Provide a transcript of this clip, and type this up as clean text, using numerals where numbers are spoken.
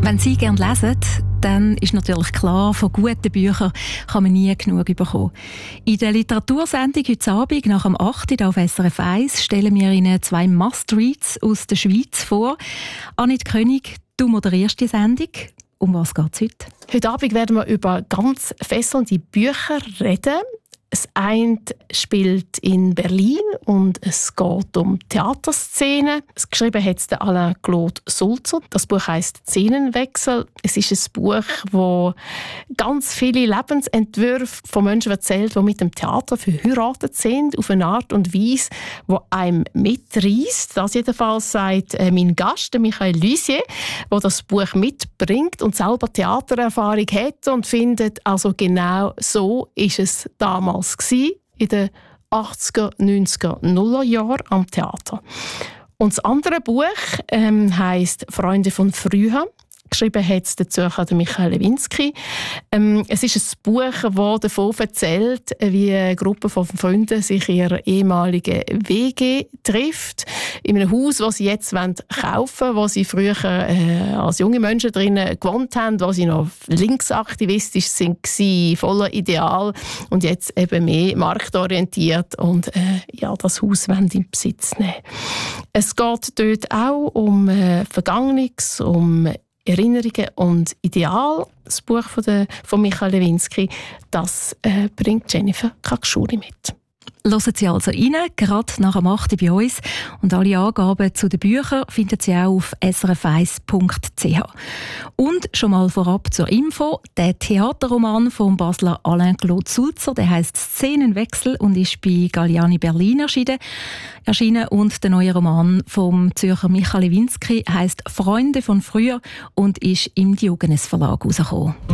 Wenn Sie gerne lesen, dann ist natürlich klar, von guten Büchern kann man nie genug bekommen. In der Literatursendung heute Abend nach dem 8. auf SRF 1 stellen wir Ihnen 2 Must-Reads aus der Schweiz vor. Annette König, du moderierst die Sendung. Um was geht es heute? Heute Abend werden wir über ganz fesselnde Bücher reden. Das eine spielt in Berlin und es geht um Theaterszenen. Es geschrieben hat es Alain-Claude Sulzer. Das Buch heisst «Szenenwechsel». Es ist ein Buch, das ganz viele Lebensentwürfe von Menschen erzählt, die mit dem Theater verheiratet sind, auf eine Art und Weise, die einem mitreißt. Das jedenfalls sagt mein Gast, Michael Lussier, der das Buch mitbringt und selber Theatererfahrung hat und findet, also genau so ist es damals in den 80er, 90er, 0er Jahren am Theater. Und das andere Buch heisst «Freunde von früher». Geschrieben hat es der Zürcher Michael Lewinsky. Es ist ein Buch, das davon erzählt, wie eine Gruppe von Freunden sich in ihrer ehemaligen WG trifft. In einem Haus, das sie jetzt kaufen wollen, wo sie früher als junge Menschen drinnen gewohnt haben, wo sie noch linksaktivistisch waren, voller Ideal und jetzt eben mehr marktorientiert und das Haus wollen in Besitz nehmen. Es geht dort auch um Vergangenes, um Erinnerungen und Ideal. Das Buch von Michael Lewinsky, das bringt Jennifer Kakschuri mit. Hören Sie also rein, gerade nach dem 8. bei uns. Und alle Angaben zu den Büchern finden Sie auch auf srf1.ch. Und schon mal vorab zur Info, der Theaterroman vom Basler Alain-Claude Sulzer, der heisst «Szenenwechsel» und ist bei Galliani Berlin erschienen. Und der neue Roman vom Zürcher Michael Lewinsky heisst «Freunde von früher» und ist im Diogenes Verlag herausgekommen.